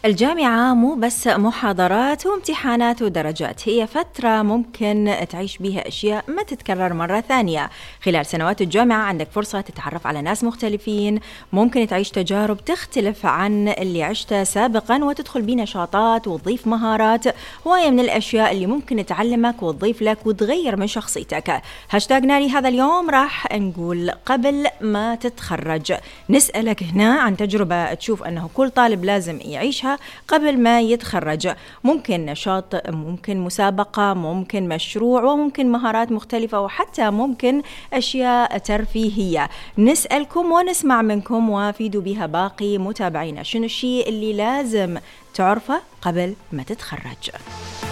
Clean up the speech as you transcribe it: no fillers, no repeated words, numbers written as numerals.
الجامعة مو بس محاضرات وامتحانات ودرجات، هي فترة ممكن تعيش بيها أشياء ما تتكرر مرة ثانية. خلال سنوات الجامعة عندك فرصة تتعرف على ناس مختلفين، ممكن تعيش تجارب تختلف عن اللي عشتها سابقا، وتدخل بنشاطات وتضيف مهارات. هواية من الأشياء اللي ممكن تعلمك وتضيف لك وتغير من شخصيتك. هاشتاج ناري هذا اليوم راح نقول قبل ما تتخرج. نسألك هنا عن تجربة تشوف أنه كل طالب لازم يعيشها قبل ما يتخرج. ممكن نشاط، ممكن مسابقة، ممكن مشروع، وممكن مهارات مختلفة، وحتى ممكن أشياء ترفيهية. نسألكم ونسمع منكم وافيدوا بها باقي متابعينا. شنو الشيء اللي لازم تعرفه قبل ما تتخرج؟